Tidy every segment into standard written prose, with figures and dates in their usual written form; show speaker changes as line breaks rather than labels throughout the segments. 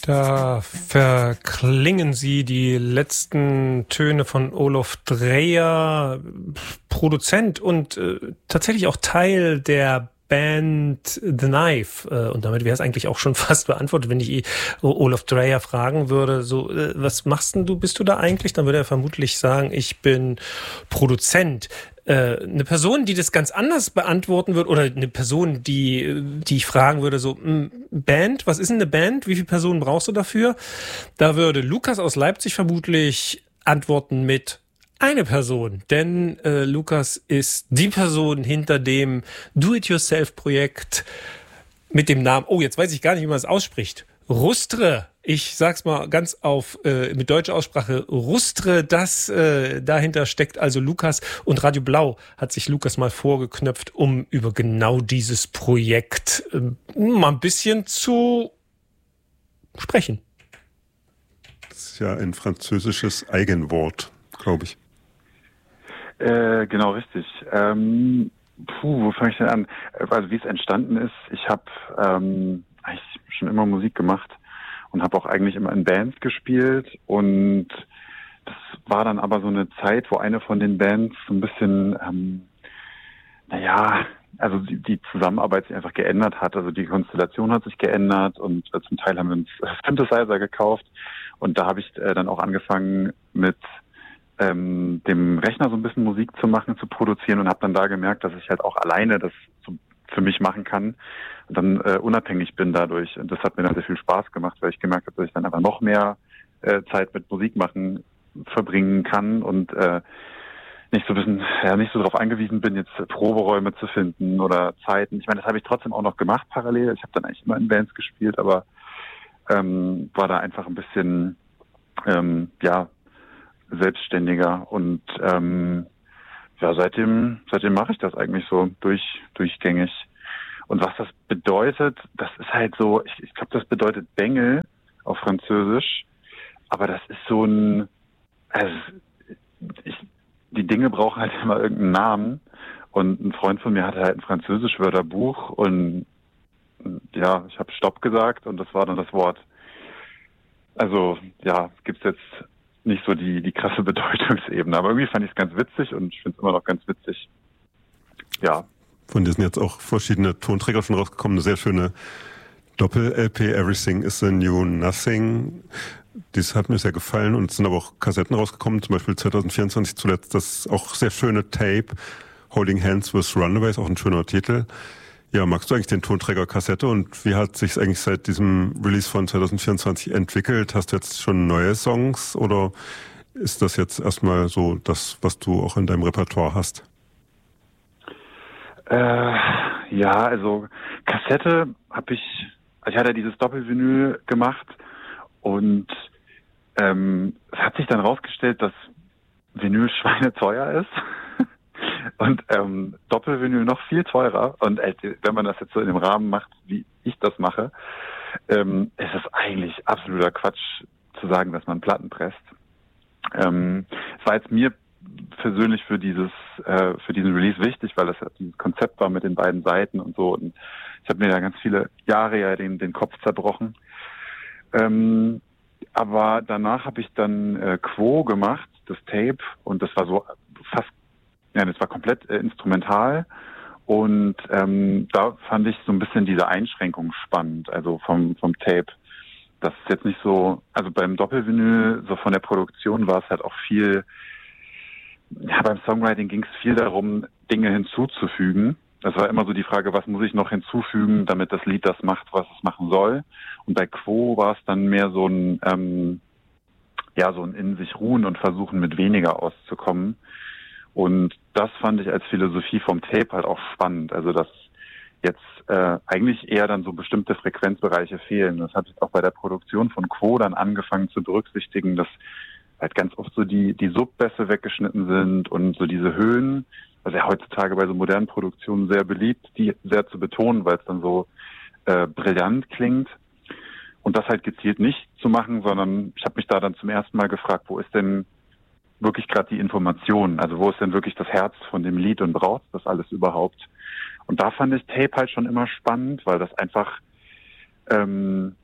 Da verklingen sie die letzten Töne von Olof Dreyer, Produzent und tatsächlich auch Teil der Band The Knife. Und damit wäre es eigentlich auch schon fast beantwortet, wenn ich Olof Dreyer fragen würde, so, was machst denn du, bist du da eigentlich? Dann würde er vermutlich sagen, ich bin Produzent. Eine Person, die das ganz anders beantworten würde, oder eine Person, die ich fragen würde, so, Band, was ist denn eine Band? Wie viele Personen brauchst du dafür? Da würde Lukas aus Leipzig vermutlich antworten mit eine Person, denn Lukas ist die Person hinter dem Do-it-yourself-Projekt mit dem Namen, oh, jetzt weiß ich gar nicht, wie man es ausspricht, Rustre. Ich sag's mal ganz mit deutscher Aussprache, Rustre, dahinter steckt also Lukas, und Radio Blau hat sich Lukas mal vorgeknöpft, um über genau dieses Projekt mal ein bisschen zu sprechen.
Das ist ja ein französisches Eigenwort, glaube ich.
Genau, richtig. Wo fange ich denn an? Also wie es entstanden ist, ich habe eigentlich schon immer Musik gemacht und habe auch eigentlich immer in Bands gespielt, und das war dann aber so eine Zeit, wo eine von den Bands so ein bisschen, also die Zusammenarbeit sich einfach geändert hat, also die Konstellation hat sich geändert, und zum Teil haben wir uns Synthesizer gekauft, und da habe ich dann auch angefangen mit dem Rechner so ein bisschen Musik zu machen, zu produzieren, und habe dann da gemerkt, dass ich halt auch alleine das so für mich machen kann und dann unabhängig bin dadurch. Und das hat mir dann sehr viel Spaß gemacht, weil ich gemerkt habe, dass ich dann einfach noch mehr Zeit mit Musik machen verbringen kann und nicht so darauf angewiesen bin, jetzt Proberäume zu finden oder Zeiten. Ich meine, das habe ich trotzdem auch noch gemacht parallel. Ich habe dann eigentlich immer in Bands gespielt, aber war da einfach ein bisschen selbstständiger, und seitdem mache ich das eigentlich so durchgängig. Und was das bedeutet, das ist halt so, ich glaube, das bedeutet Bengel auf Französisch, aber das ist so die Dinge brauchen halt immer irgendeinen Namen, und ein Freund von mir hatte halt ein Französisch-Wörterbuch, und ja, ich habe Stopp gesagt, und das war dann das Wort. Also ja, gibt's jetzt nicht so die krasse Bedeutungsebene, aber irgendwie fand ich es ganz witzig, und ich finde es immer noch ganz witzig. Ja.
Von dir sind jetzt auch verschiedene Tonträger schon rausgekommen, eine sehr schöne Doppel-LP, Everything is the New Nothing. Das hat mir sehr gefallen, und es sind aber auch Kassetten rausgekommen, zum Beispiel 2024 zuletzt das auch sehr schöne Tape, Holding Hands with Runaways, auch ein schöner Titel. Ja, magst du eigentlich den Tonträger Kassette, und wie hat sich eigentlich seit diesem Release von 2024 entwickelt? Hast du jetzt schon neue Songs, oder ist das jetzt erstmal so das, was du auch in deinem Repertoire hast?
Also Kassette ich hatte dieses Doppelvinyl gemacht, und es hat sich dann rausgestellt, dass Vinyl schweineteuer ist. Und Doppelvinyl noch viel teurer. Und wenn man das jetzt so in dem Rahmen macht, wie ich das mache, ist es eigentlich absoluter Quatsch zu sagen, dass man Platten presst. Es war jetzt mir persönlich für diesen Release wichtig, weil das ja dieses Konzept war mit den beiden Seiten und so. Und ich habe mir da ganz viele Jahre ja den Kopf zerbrochen. Aber danach habe ich dann Quo gemacht, das Tape, und das war so das war komplett instrumental, und da fand ich so ein bisschen diese Einschränkung spannend, also vom Tape. Das ist jetzt nicht so, also beim Doppelvinyl, so von der Produktion war es halt auch viel, beim Songwriting ging es viel darum, Dinge hinzuzufügen. Das war immer so die Frage, was muss ich noch hinzufügen, damit das Lied das macht, was es machen soll. Und bei Quo war es dann mehr so ein in sich ruhen und versuchen, mit weniger auszukommen. Und das fand ich als Philosophie vom Tape halt auch spannend. Also dass jetzt eigentlich eher dann so bestimmte Frequenzbereiche fehlen. Das habe ich auch bei der Produktion von Quo dann angefangen zu berücksichtigen, dass halt ganz oft so die Subbässe weggeschnitten sind und so diese Höhen, also ja heutzutage bei so modernen Produktionen sehr beliebt, die sehr zu betonen, weil es dann so brillant klingt. Und das halt gezielt nicht zu machen, sondern ich habe mich da dann zum ersten Mal gefragt, wo ist denn wirklich gerade die Information? Also wo ist denn wirklich das Herz von dem Lied, und braucht das alles überhaupt? Und da fand ich Tape halt schon immer spannend, weil das einfach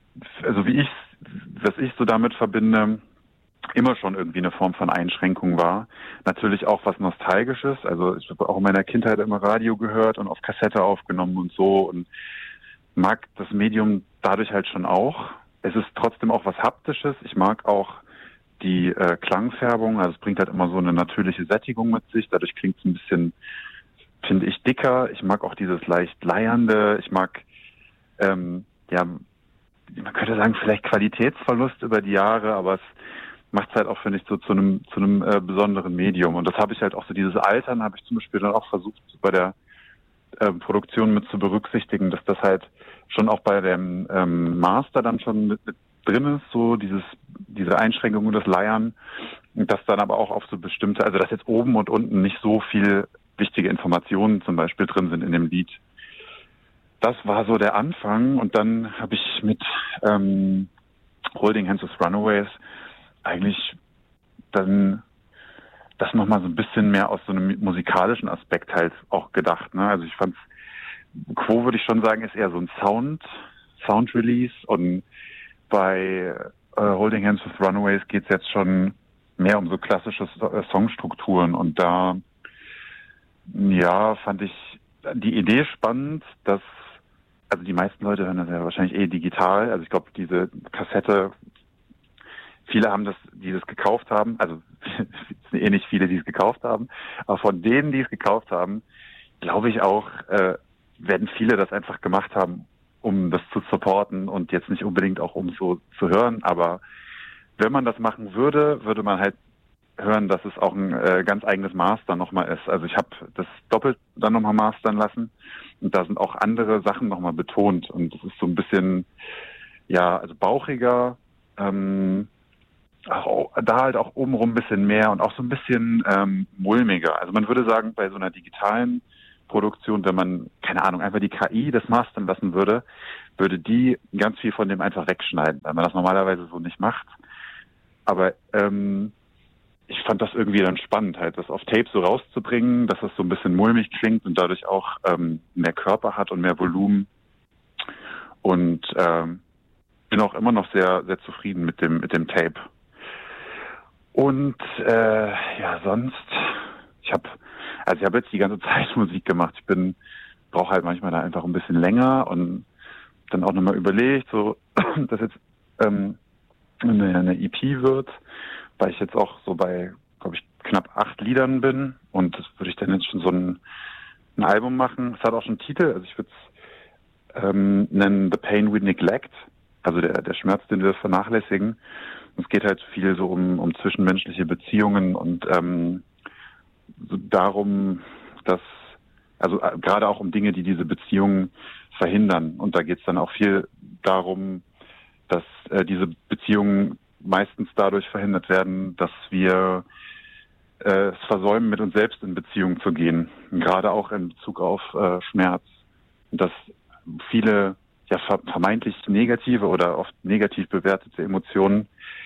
also was ich so damit verbinde, immer schon irgendwie eine Form von Einschränkung war. Natürlich auch was Nostalgisches. Also ich habe auch in meiner Kindheit immer Radio gehört und auf Kassette aufgenommen und so und mag das Medium dadurch halt schon auch. Es ist trotzdem auch was Haptisches. Ich mag auch die Klangfärbung. Also es bringt halt immer so eine natürliche Sättigung mit sich. Dadurch klingt es ein bisschen, finde ich, dicker. Ich mag auch dieses leicht Leiernde. Ich mag, man könnte sagen, vielleicht Qualitätsverlust über die Jahre, aber es macht es halt auch, finde ich, so zu einem besonderen Medium. Und das habe ich halt auch so, dieses Altern habe ich zum Beispiel dann auch versucht, bei der Produktion mit zu berücksichtigen, dass das halt schon auch bei dem Master dann schon mit drin ist, so diese Einschränkung und das Leiern, und dass dann aber auch auf so bestimmte, also dass jetzt oben und unten nicht so viel wichtige Informationen zum Beispiel drin sind in dem Lied. Das war so der Anfang, und dann habe ich mit Holding Hands with Runaways eigentlich dann das nochmal so ein bisschen mehr aus so einem musikalischen Aspekt halt auch gedacht. Ne? Also ich fand's, Quo würde ich schon sagen, ist eher so ein Sound-Release, und bei Holding Hands with Runaways geht's jetzt schon mehr um so klassische Songstrukturen, und da fand ich die Idee spannend, dass, also die meisten Leute hören das ja wahrscheinlich digital, also ich glaube, diese Kassette, viele haben die das gekauft haben, also es sind nicht viele, die es gekauft haben, aber von denen, die es gekauft haben, glaube ich auch, werden viele das einfach gemacht haben, um das zu supporten und jetzt nicht unbedingt auch um so zu hören, aber wenn man das machen würde, würde man halt hören, dass es auch ein ganz eigenes Master nochmal ist. Also ich habe das doppelt dann nochmal mastern lassen, und da sind auch andere Sachen nochmal betont, und es ist so ein bisschen, also bauchiger, da halt auch obenrum ein bisschen mehr und auch so ein bisschen mulmiger. Also man würde sagen, bei so einer digitalen Produktion, wenn man, keine Ahnung, einfach die KI das mastern lassen würde die ganz viel von dem einfach wegschneiden, weil man das normalerweise so nicht macht. Aber ich fand das irgendwie dann spannend, halt das auf Tape so rauszubringen, dass das so ein bisschen mulmig klingt und dadurch auch mehr Körper hat und mehr Volumen. Und bin auch immer noch sehr, sehr zufrieden mit dem Tape. Und sonst, ich habe jetzt die ganze Zeit Musik gemacht. Ich brauche halt manchmal da einfach ein bisschen länger, und dann auch nochmal überlegt, so, dass jetzt eine EP wird, weil ich jetzt auch so bei, glaube ich, knapp 8 Liedern bin, und das würde ich dann jetzt schon so ein Album machen. Es hat auch schon einen Titel, also ich würde es nennen The Pain We Neglect, also der Schmerz, den wir vernachlässigen. Und es geht halt viel so um zwischenmenschliche Beziehungen und so darum, dass, also gerade auch um Dinge, die diese Beziehungen verhindern. Und da geht es dann auch viel darum, dass diese Beziehungen meistens dadurch verhindert werden, dass wir es versäumen, mit uns selbst in Beziehung zu gehen. Gerade auch in Bezug auf Schmerz. Und dass viele vermeintlich negative oder oft negativ bewertete Emotionen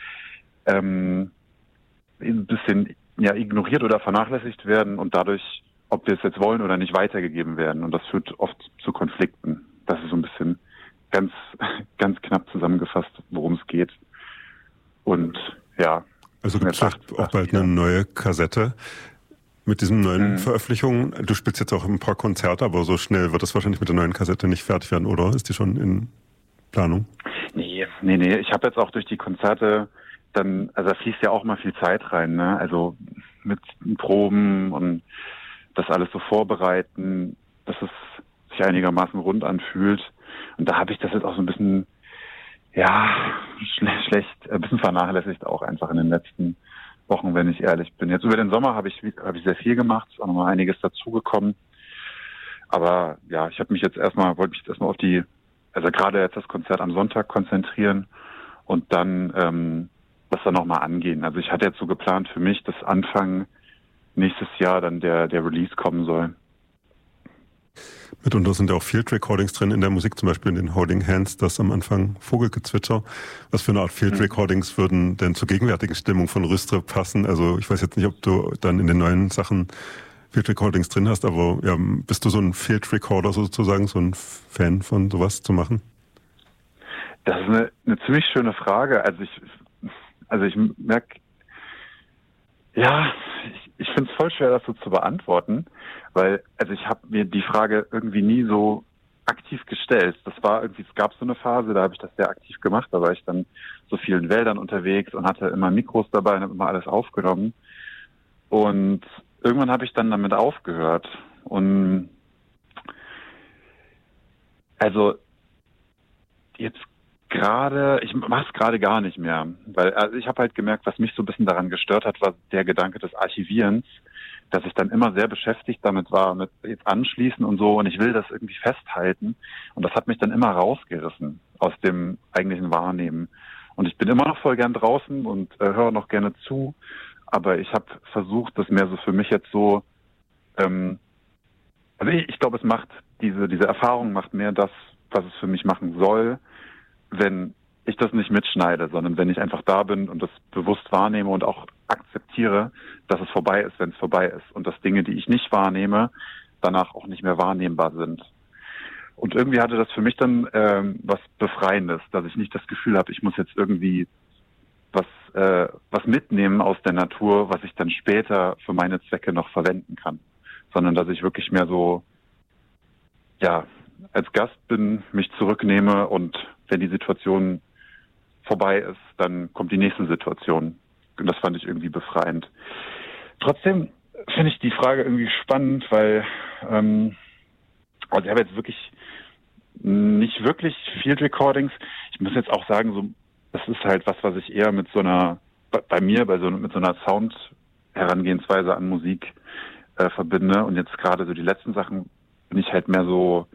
ein bisschen ignoriert oder vernachlässigt werden und dadurch, ob wir es jetzt wollen oder nicht, weitergegeben werden. Und das führt oft zu Konflikten. Das ist so ein bisschen ganz, ganz knapp zusammengefasst, worum es geht. Und
also gibt es auch bald eine neue Kassette mit diesen neuen Veröffentlichungen. Du spielst jetzt auch ein paar Konzerte, aber so schnell wird das wahrscheinlich mit der neuen Kassette nicht fertig werden, oder? Ist die schon in Planung?
Nee. Ich habe jetzt auch durch die Konzerte dann, also da fließt ja auch mal viel Zeit rein, ne? Also mit Proben und das alles so vorbereiten, dass es sich einigermaßen rund anfühlt. Und da habe ich das jetzt auch so ein bisschen, schlecht, ein bisschen vernachlässigt auch einfach in den letzten Wochen, wenn ich ehrlich bin. Jetzt über den Sommer habe ich sehr viel gemacht, ist auch nochmal einiges dazugekommen. Aber ich wollte mich jetzt erstmal auf gerade jetzt das Konzert am Sonntag konzentrieren und dann das dann nochmal angehen. Also ich hatte jetzt so geplant für mich, dass Anfang nächstes Jahr dann der Release kommen soll.
Mitunter sind ja auch Field Recordings drin in der Musik, zum Beispiel in den Holding Hands, das am Anfang Vogelgezwitscher. Was für eine Art Field Recordings würden denn zur gegenwärtigen Stimmung von Rüstre passen? Also ich weiß jetzt nicht, ob du dann in den neuen Sachen Field Recordings drin hast, aber bist du so ein Field Recorder sozusagen, so ein Fan von sowas zu machen?
Das ist eine ziemlich schöne Frage. Also ich merke, ja, ich finde es voll schwer, das so zu beantworten, weil, also ich habe mir die Frage irgendwie nie so aktiv gestellt. Es gab so eine Phase, da habe ich das sehr aktiv gemacht, da war ich dann so vielen Wäldern unterwegs und hatte immer Mikros dabei und habe immer alles aufgenommen. Und irgendwann habe ich dann damit aufgehört. Und also jetzt gerade, ich mache es gerade gar nicht mehr, weil also ich habe halt gemerkt, was mich so ein bisschen daran gestört hat, war der Gedanke des Archivierens, dass ich dann immer sehr beschäftigt damit war, mit jetzt anschließen und so, und ich will das irgendwie festhalten, und das hat mich dann immer rausgerissen aus dem eigentlichen Wahrnehmen. Und ich bin immer noch voll gern draußen und höre noch gerne zu, aber ich habe versucht, das mehr so für mich jetzt so, also ich glaube, es macht diese Erfahrung macht mehr das, was es für mich machen soll, wenn ich das nicht mitschneide, sondern wenn ich einfach da bin und das bewusst wahrnehme und auch akzeptiere, dass es vorbei ist, wenn es vorbei ist, und dass Dinge, die ich nicht wahrnehme, danach auch nicht mehr wahrnehmbar sind. Und irgendwie hatte das für mich dann was Befreiendes, dass ich nicht das Gefühl habe, ich muss jetzt irgendwie was mitnehmen aus der Natur, was ich dann später für meine Zwecke noch verwenden kann, sondern dass ich wirklich mehr so, ja, als Gast bin, mich zurücknehme, und wenn die Situation vorbei ist, dann kommt die nächste Situation. Und das fand ich irgendwie befreiend. Trotzdem finde ich die Frage irgendwie spannend, weil also ich habe jetzt wirklich nicht wirklich Field Recordings. Ich muss jetzt auch sagen, so, das ist halt was ich eher mit so einer, mit so einer Sound-Herangehensweise an Musik verbinde. Und jetzt gerade so die letzten Sachen bin ich halt mehr so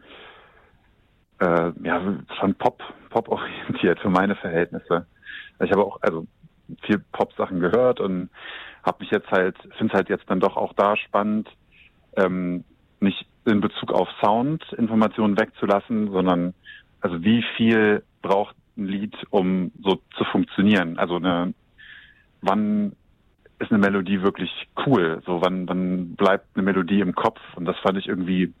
schon Pop-orientiert für meine Verhältnisse. Ich habe auch viel Pop-Sachen gehört und habe mich finde es halt jetzt dann doch auch da spannend, nicht in Bezug auf Sound Informationen wegzulassen, sondern also wie viel braucht ein Lied, um so zu funktionieren? Also wann ist eine Melodie wirklich cool? So wann bleibt eine Melodie im Kopf? Und das fand ich irgendwie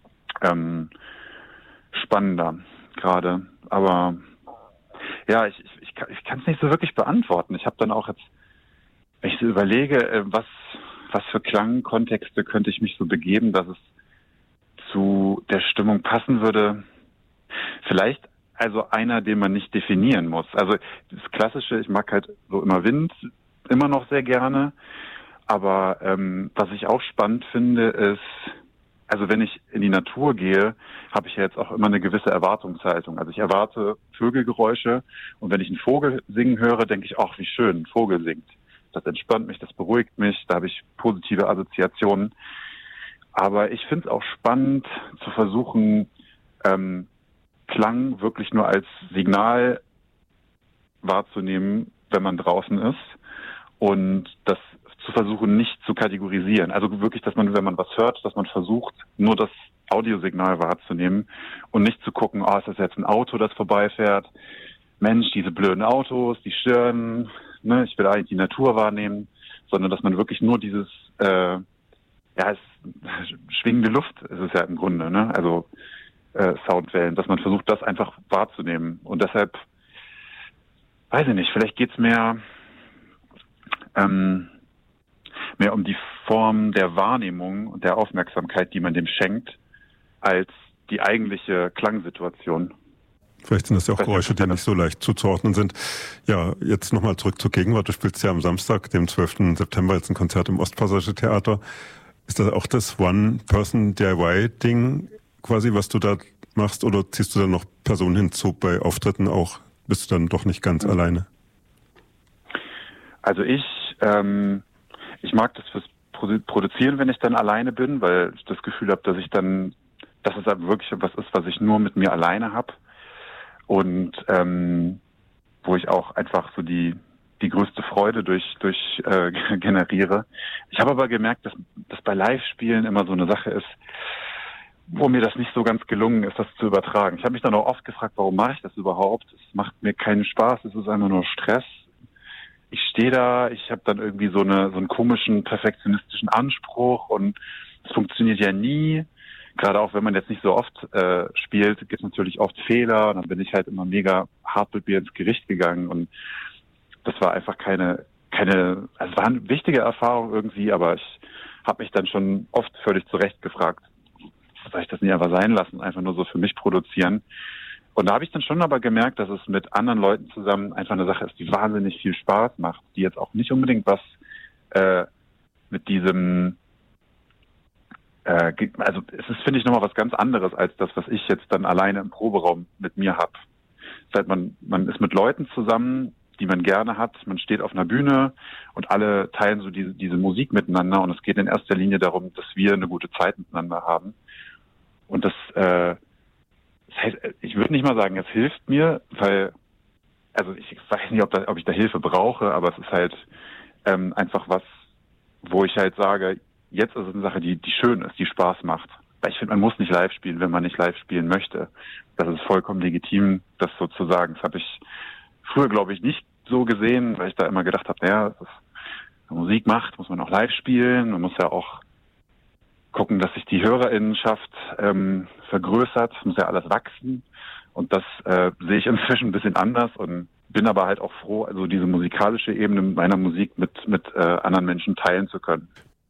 spannender gerade. Aber ja, ich kann es nicht so wirklich beantworten. Ich habe dann auch jetzt, wenn ich so überlege, was für Klangkontexte könnte ich mich so begeben, dass es zu der Stimmung passen würde. Vielleicht also einer, den man nicht definieren muss. Also das Klassische, ich mag halt so immer Wind, immer noch sehr gerne. Aber was ich auch spannend finde, ist, also wenn ich in die Natur gehe, habe ich ja jetzt auch immer eine gewisse Erwartungshaltung. Also ich erwarte Vögelgeräusche, und wenn ich einen Vogel singen höre, denke ich, ach, wie schön, ein Vogel singt. Das entspannt mich, das beruhigt mich, da habe ich positive Assoziationen. Aber ich finde es auch spannend zu versuchen, Klang wirklich nur als Signal wahrzunehmen, wenn man draußen ist, und das zu versuchen, nicht zu kategorisieren. Also wirklich, dass man, wenn man was hört, dass man versucht, nur das Audiosignal wahrzunehmen und nicht zu gucken, ist das jetzt ein Auto, das vorbeifährt? Mensch, diese blöden Autos, die stören, ne? Ich will eigentlich die Natur wahrnehmen, sondern dass man wirklich nur dieses, schwingende Luft ist es ja im Grunde, ne? Also Soundwellen, dass man versucht, das einfach wahrzunehmen. Und deshalb, weiß ich nicht, vielleicht geht's mehr um die Form der Wahrnehmung und der Aufmerksamkeit, die man dem schenkt, als die eigentliche Klangsituation.
Vielleicht sind das ja auch Geräusche, die nicht so leicht zuzuordnen sind. Ja, jetzt nochmal zurück zur Gegenwart. Du spielst ja am Samstag, dem 12. September, jetzt ein Konzert im Ostpassage Theater. Ist das auch das One-Person-DIY-Ding quasi, was du da machst, oder ziehst du dann noch Personen hinzu bei Auftritten auch? Bist du dann doch nicht ganz alleine?
Also ich mag das fürs Produzieren, wenn ich dann alleine bin, weil ich das Gefühl habe, dass es wirklich was ist, was ich nur mit mir alleine habe, und wo ich auch einfach so die größte Freude durch generiere. Ich habe aber gemerkt, dass bei Live-Spielen immer so eine Sache ist, wo mir das nicht so ganz gelungen ist, das zu übertragen. Ich habe mich dann auch oft gefragt, warum mache ich das überhaupt? Es macht mir keinen Spaß, es ist einfach nur Stress. Ich stehe da, ich habe dann irgendwie so einen komischen perfektionistischen Anspruch, und es funktioniert ja nie. gerade auch wenn man jetzt nicht so oft spielt, gibt es natürlich oft Fehler. Und dann bin ich halt immer mega hart mit mir ins Gericht gegangen. Und das war einfach also es war eine wichtige Erfahrung irgendwie, aber ich habe mich dann schon oft völlig zu Recht gefragt, soll ich das nicht einfach sein lassen, einfach nur so für mich produzieren. Und da habe ich dann schon aber gemerkt, dass es mit anderen Leuten zusammen einfach eine Sache ist, die wahnsinnig viel Spaß macht, die jetzt auch nicht unbedingt was mit diesem also es ist, finde ich, nochmal was ganz anderes als das, was ich jetzt dann alleine im Proberaum mit mir habe. Das heißt, man ist mit Leuten zusammen, die man gerne hat, man steht auf einer Bühne und alle teilen so diese Musik miteinander und es geht in erster Linie darum, dass wir eine gute Zeit miteinander haben. Und das heißt, ich würde nicht mal sagen, es hilft mir, weil, also ich weiß nicht, ob ich da Hilfe brauche, aber es ist halt einfach was, wo ich halt sage, jetzt ist es eine Sache, die schön ist, die Spaß macht. Weil ich finde, man muss nicht live spielen, wenn man nicht live spielen möchte. Das ist vollkommen legitim, das so zu sagen. Das habe ich früher, glaube ich, nicht so gesehen, weil ich da immer gedacht habe, naja, wenn man Musik macht, muss man auch live spielen. Man muss ja auch gucken, dass sich die HörerInnenschaft vergrößert. Es muss ja alles wachsen. Und das sehe ich inzwischen ein bisschen anders und bin aber halt auch froh, also diese musikalische Ebene meiner Musik mit anderen Menschen teilen zu können.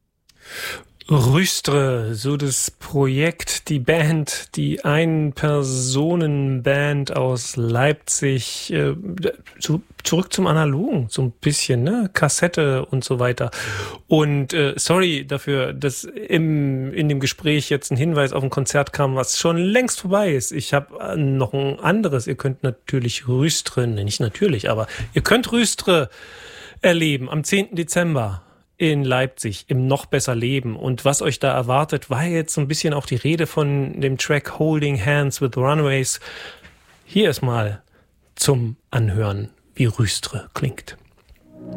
Rüstre, so das Projekt, die Band, die Ein-Personen-Band aus Leipzig, zurück zum Analogen, so ein bisschen, ne? Kassette und so weiter. Und sorry dafür, dass in dem Gespräch jetzt ein Hinweis auf ein Konzert kam, was schon längst vorbei ist. Ich habe noch ein anderes. Ihr könnt natürlich Rüstre, nicht natürlich, aber ihr könnt Rüstre erleben am 10. Dezember. In Leipzig, im Noch besser Leben. Und was euch da erwartet, war jetzt so ein bisschen auch die Rede von dem Track Holding Hands with Runaways. Hier ist mal zum Anhören, wie Rüstre klingt.